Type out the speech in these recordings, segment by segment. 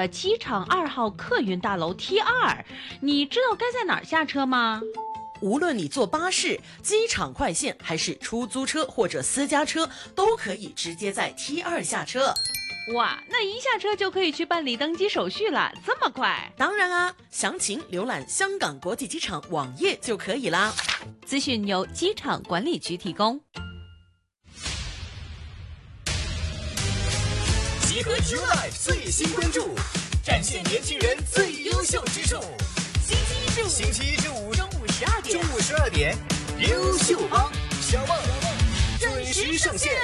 的机场2号客运大楼 T2，你知道该在哪儿下车吗？ 无论你坐巴士、机场快线还是出租车或者私家车，都可以直接在 T2 下车。 哇，那一下车就可以去办理登机手续了，这么快？ 当然啊，详情浏览香港国际机场网页就可以啦。 资讯由机场管理局提供。 集合 YouLife 最新关注，展现年轻人最优秀之处。星期一至五中午12点，优秀帮小梦准时上线。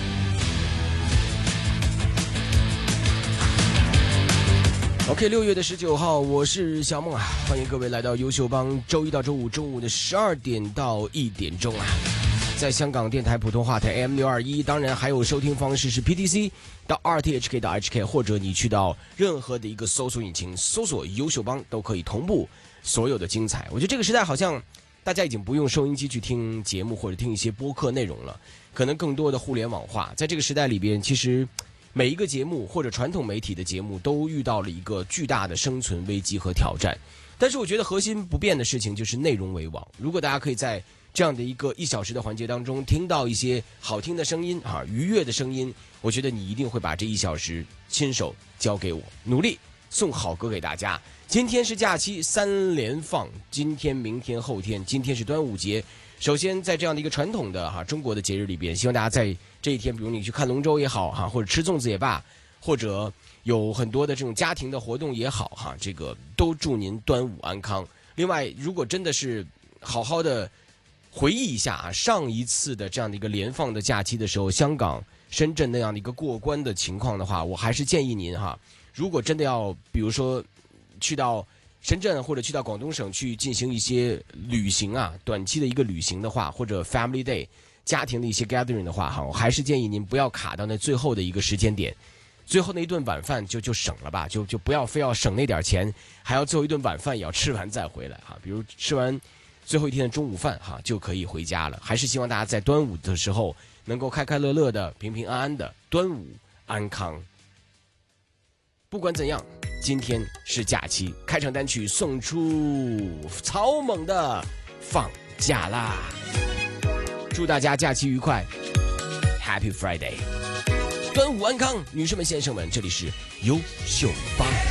OK， 6月19号，我是小梦啊，欢迎各位来到优秀帮，周一到周五中午的12点到1点钟啊，在香港电台普通话台 AM621， 当然还有收听方式是 PTC 到 RTHK 到 HK， 或者你去到任何的一个搜索引擎搜索优秀帮，都可以同步所有的精彩。我觉得这个时代好像大家已经不用收音机去听节目或者听一些播客内容了，可能更多的互联网化。在这个时代里边，其实每一个节目或者传统媒体的节目都遇到了一个巨大的生存危机和挑战。但是我觉得核心不变的事情就是内容为王。如果大家可以在这样的一个1小时的环节当中听到一些好听的声音啊，愉悦的声音，我觉得你一定会把这1小时亲手交给我，努力送好歌给大家。今天是假期3连放，今天、明天、后天，今天是端午节。首先在这样的一个传统的中国的节日里边，希望大家在这一天，比如你去看龙舟也好或者吃粽子也罢，或者有很多的这种家庭的活动也好这个都祝您端午安康。另外，如果真的是好好的回忆一下上一次的这样的一个连放的假期的时候，香港、深圳那样的一个过关的情况的话，我还是建议您如果真的要比如说去到深圳或者去到广东省去进行一些旅行短期的一个旅行的话，或者 family day 家庭的一些 gathering 的话我还是建议您不要卡到那最后的一个时间点，最后那一顿晚饭就省了吧，就不要非要省那点钱，还要最后一顿晚饭也要吃完再回来比如吃完最后一天的中午饭就可以回家了。还是希望大家在端午的时候能够开开乐乐的、平平安安的，端午安康。不管怎样，今天是假期，开场单曲送出草蜢的放假啦，祝大家假期愉快 Happy Friday， 端午安康。女士们先生们，这里是优秀帮。